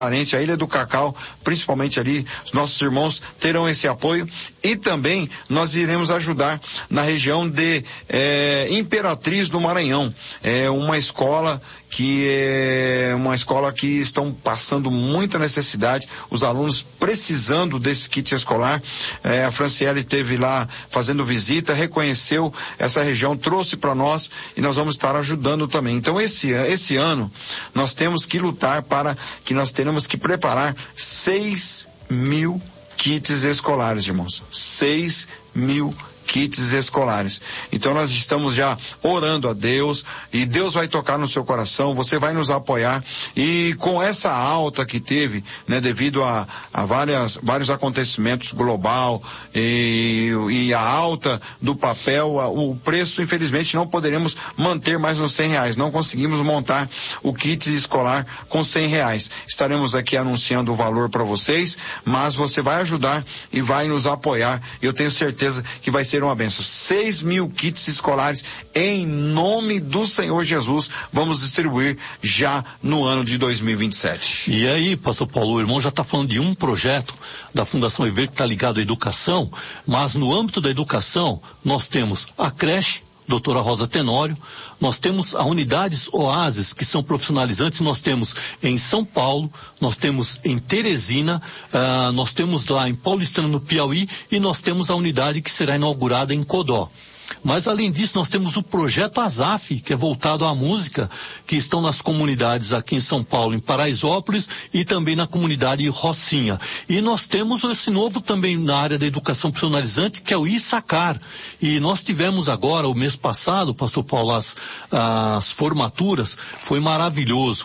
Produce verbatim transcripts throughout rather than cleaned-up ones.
a Ilha do Cacau, principalmente ali, os nossos irmãos terão esse apoio, e também nós iremos ajudar na região de é, Imperatriz do Maranhão, é uma escola que é uma escola que estão passando muita necessidade, os alunos precisando desse kit escolar. É, a Franciele esteve lá fazendo visita, reconheceu essa região, trouxe para nós e nós vamos estar ajudando também. Então esse, esse ano nós temos que lutar para que nós tenhamos que preparar seis mil kits escolares, irmãos. seis mil kits escolares. Então nós estamos já orando a Deus, e Deus vai tocar no seu coração, você vai nos apoiar, e com essa alta que teve, né, devido a, a várias, vários acontecimentos global, e, e a alta do papel, a, o preço, infelizmente, não poderemos manter mais nos cem reais, não conseguimos montar o kit escolar com cem reais. Estaremos aqui anunciando o valor para vocês, mas você vai ajudar e vai nos apoiar, eu tenho certeza que vai ser uma benção. seis mil kits escolares em nome do Senhor Jesus, vamos distribuir já no ano de dois mil e vinte e sete. E aí, pastor Paulo, o irmão já está falando de um projeto da Fundação Reviver que está ligado à educação, mas no âmbito da educação nós temos a creche doutora Rosa Tenório, nós temos a unidades Oásis, que são profissionalizantes, nós temos em São Paulo, nós temos em Teresina, uh, nós temos lá em Paulistana, no Piauí, e nós temos a unidade que será inaugurada em Codó. Mas além disso nós temos o projeto Azaf, que é voltado à música, que estão nas comunidades aqui em São Paulo, em Paraisópolis, e também na comunidade Rocinha. E nós temos esse novo também na área da educação profissionalizante, que é o Issacar. E nós tivemos agora, o mês passado, pastor Paulo, as, as formaturas, foi maravilhoso.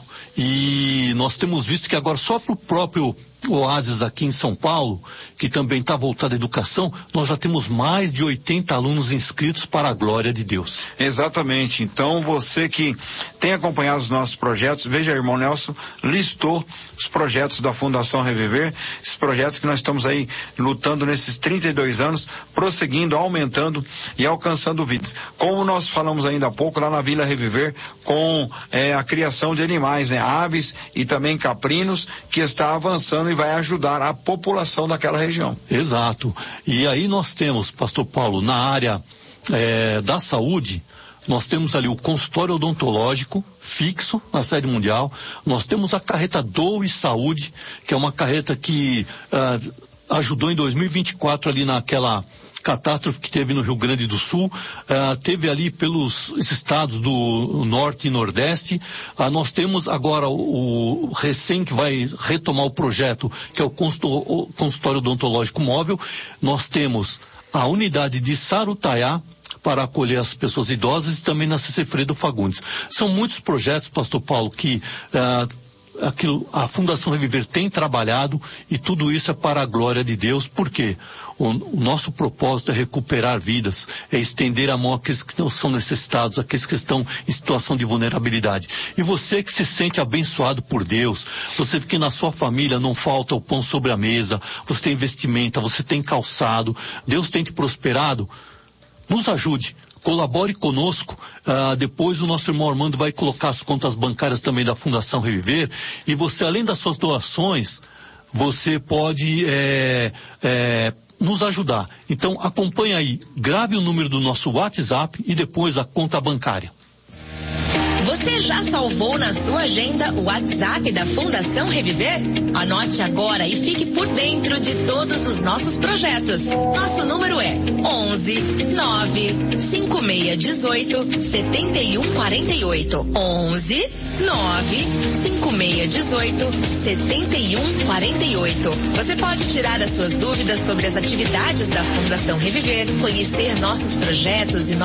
E nós temos visto que agora só para o próprio Oásis aqui em São Paulo, que também está voltado à educação, nós já temos mais de oitenta alunos inscritos para a glória de Deus. Exatamente. Então você que tem acompanhado os nossos projetos, veja, irmão Nelson listou os projetos da Fundação Reviver, esses projetos que nós estamos aí lutando nesses trinta e dois anos, prosseguindo, aumentando e alcançando vidas. Como nós falamos ainda há pouco lá na Vila Reviver, com é, a criação de animais, né, aves e também caprinos, que está avançando e vai ajudar a população daquela região. Exato. E aí nós temos, pastor Paulo, na área é, da saúde, nós temos ali o consultório odontológico fixo na sede mundial, nós temos a carreta Doe Saúde, que é uma carreta que uh, ajudou em dois mil e vinte e quatro ali naquela catástrofe que teve no Rio Grande do Sul, uh, teve ali pelos estados do Norte e Nordeste. Uh, nós temos agora o, o recém que vai retomar o projeto, que é o consultório odontológico móvel. Nós temos a unidade de Sarutaiá, para acolher as pessoas idosas, e também na Cecefredo Fagundes. São muitos projetos, pastor Paulo, que uh, aquilo, a Fundação Reviver tem trabalhado, e tudo isso é para a glória de Deus. Por quê? O, o nosso propósito é recuperar vidas, é estender a mão àqueles que não são necessitados, àqueles que estão em situação de vulnerabilidade. E você que se sente abençoado por Deus, você que na sua família não falta o pão sobre a mesa, você tem vestimenta, você tem calçado, Deus tem te prosperado, nos ajude, colabore conosco. Uh, depois o nosso irmão Armando vai colocar as contas bancárias também da Fundação Reviver, e você, além das suas doações, você pode é, é, nos ajudar. Então acompanhe aí, grave o número do nosso WhatsApp e depois a conta bancária. Você já salvou na sua agenda o WhatsApp da Fundação Reviver? Anote agora e fique por dentro de todos os nossos projetos. Nosso número é onze nove cinco seis um oito sete um quatro oito. onze nove cinco seis um oito sete um quatro oito. Você pode tirar as suas dúvidas sobre as atividades da Fundação Reviver, conhecer nossos projetos e